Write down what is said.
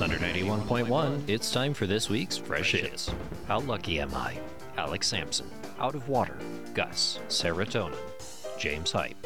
Thunder 91.1, it's time for this week's Fresh Hits. How Lucky Am I? Alex Sampson. Out of Water. Gus. Serotonin. James Hype.